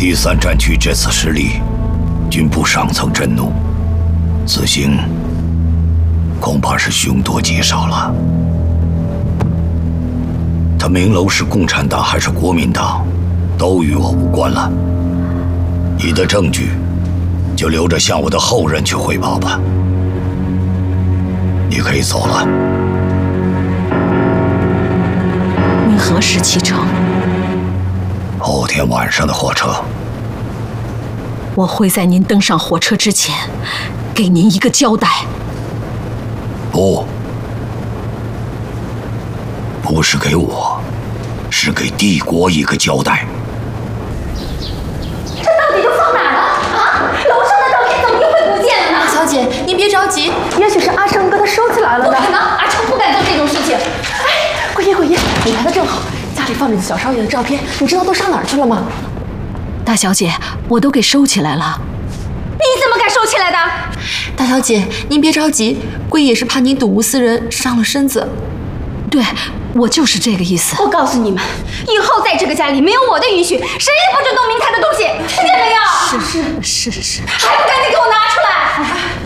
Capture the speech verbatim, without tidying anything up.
第三战区这次失利，军部上层震怒，此行恐怕是凶多吉少了。他明楼是共产党还是国民党，都与我无关了。你的证据，就留着向我的后人去汇报吧。你可以走了。 您何时启程？ 后天晚上的火车。 我会在您登上火车之前，给您一个交代。 不，不是给我，是给帝国一个交代。 这到底都放哪儿了啊？楼上的照片怎么又会不见了呢？ 小姐，您别着急， 也许是阿成哥他收起来了呢。不可能，阿成不敢做这种事情。哎，桂爷桂爷，你来的正好，家里放着小少爷的照片，你知道都上哪儿去了吗？ 大小姐，我都给收起来了。 你怎么敢收起来的？ 大小姐，您别着急，贵也是怕您睹物思人，伤了身子。 对，我就是这个意思。 我告诉你们，以后在这个家里没有我的允许，谁也不准动明台的东西，听见没有？ 是是是是， 还不赶紧给我拿出来！